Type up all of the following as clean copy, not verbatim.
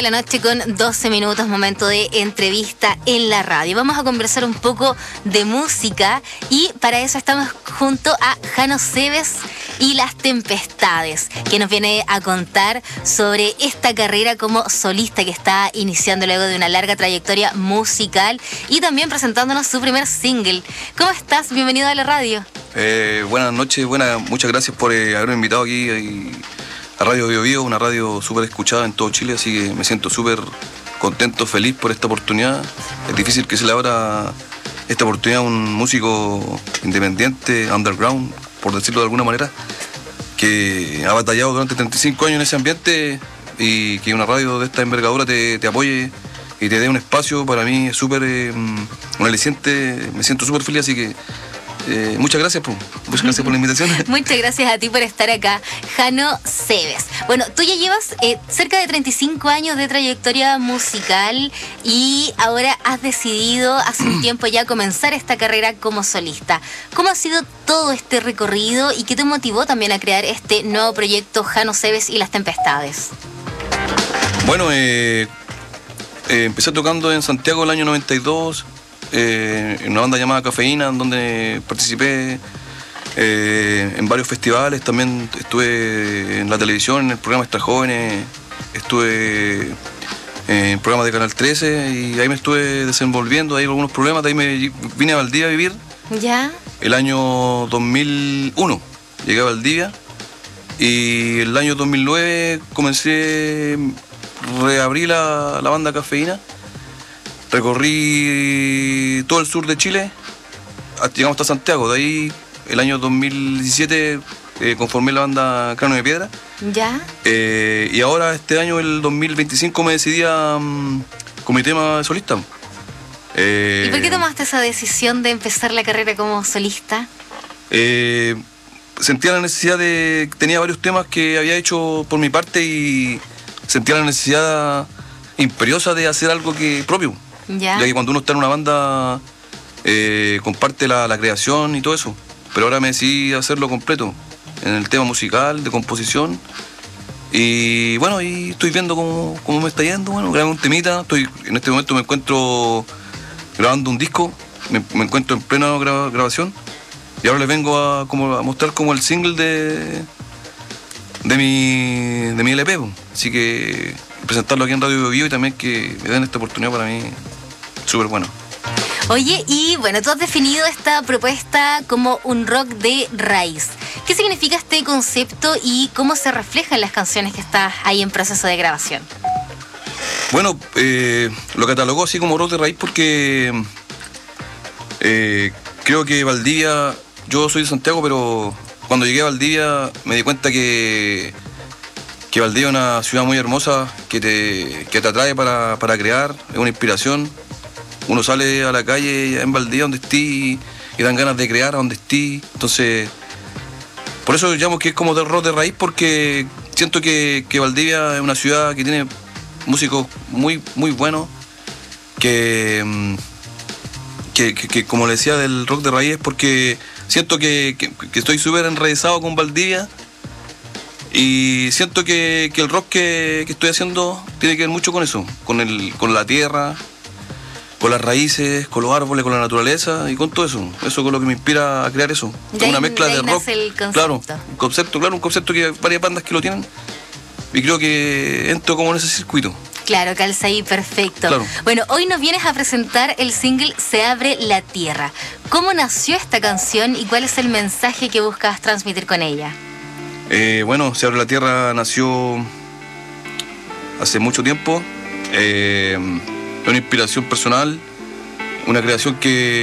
la noche con 12 minutos, momento de entrevista en la radio. Vamos a conversar un poco de música y para eso estamos junto a Jano Seves y Las Tempestades, que nos viene a contar sobre esta carrera como solista que está iniciando luego de una larga trayectoria musical y también presentándonos su primer single. ¿Cómo estás? Bienvenido a la radio. Buenas noches, muchas gracias por haberme invitado aquí a Radio Bio Bio, una radio súper escuchada en todo Chile, así que me siento súper contento, feliz por esta oportunidad. Es difícil que se le abra esta oportunidad a un músico independiente, underground, por decirlo de alguna manera, que ha batallado durante 35 años en ese ambiente y que una radio de esta envergadura te apoye y te dé un espacio. Para mí es súper un aliciente, me siento súper feliz, así que muchas gracias por la invitación. Muchas gracias a ti por estar acá, Jano Seves. Bueno, tú ya llevas cerca de 35 años de trayectoria musical y ahora has decidido hace un tiempo ya comenzar esta carrera como solista. ¿Cómo ha sido todo este recorrido y qué te motivó también a crear este nuevo proyecto Jano Seves y Las Tempestades? Bueno, empecé tocando en Santiago el año 92, en una banda llamada Cafeína, en donde participé en varios festivales. También estuve en la televisión, en el programa Extra Jóvenes, estuve en programas de Canal 13 y ahí me estuve desenvolviendo, ahí algunos problemas. De ahí me vine a Valdivia a vivir. ¿Ya? El año 2001 llegué a Valdivia y el año 2009 reabrí la banda Cafeína. Recorrí todo el sur de Chile, llegamos hasta Santiago. De ahí, el año 2017, conformé la banda Cráneo de Piedra. ¿Ya? Y ahora, este año, el 2025, me decidí con mi tema de solista. ¿Y por qué tomaste esa decisión de empezar la carrera como solista? Sentía la necesidad tenía varios temas que había hecho por mi parte y sentía la necesidad imperiosa de hacer algo propio. Ya que cuando uno está en una banda comparte la creación y todo eso, pero ahora me decidí hacerlo completo en el tema musical, de composición, y bueno, y estoy viendo cómo me está yendo. Bueno, grabé un temita, en este momento me encuentro grabando un disco, me encuentro en plena grabación y ahora les vengo a mostrar como el single de mi LP, así que presentarlo aquí en Radio Bio Bio y también que me den esta oportunidad, para mí súper bueno. Oye, y bueno, tú has definido esta propuesta como un rock de raíz. ¿Qué significa este concepto y cómo se refleja en las canciones que estás ahí en proceso de grabación? Bueno, lo catalogó así como rock de raíz porque creo que Valdivia, yo soy de Santiago, pero cuando llegué a Valdivia me di cuenta que Valdivia es una ciudad muy hermosa que te atrae para crear, es una inspiración. Uno sale a la calle en Valdivia donde esté y dan ganas de crear a donde esté. Entonces, por eso llamo que es como del rock de raíz, porque siento que Valdivia es una ciudad que tiene músicos muy, muy buenos, que como le decía del rock de raíz es porque siento que estoy súper enraizado con Valdivia. Y siento que el rock que estoy haciendo tiene que ver mucho con eso, con la tierra, con las raíces, con los árboles, con la naturaleza y con todo eso. Eso es lo que me inspira a crear eso. Es una mezcla de rock. Claro, un concepto que hay varias bandas que lo tienen y creo que entro como en ese circuito. Claro, calza ahí perfecto. Claro. Bueno, hoy nos vienes a presentar el single Se Abre la Tierra. ¿Cómo nació esta canción y cuál es el mensaje que buscas transmitir con ella? Bueno, Se Abre la Tierra nació hace mucho tiempo. Es una inspiración personal, una creación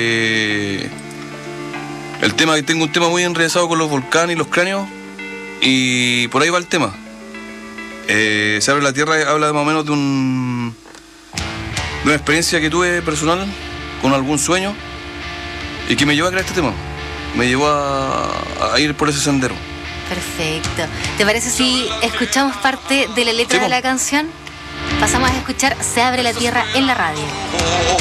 tengo un tema muy enredado con los volcanes y los cráneos, y por ahí va el tema. Se Abre la Tierra habla más o menos de una experiencia que tuve personal con algún sueño y que me llevó a crear este tema. Me llevó a ir por ese sendero. Perfecto. ¿Te parece si escuchamos parte de la letra de la canción? Pasamos a escuchar Se Abre la Tierra en la radio.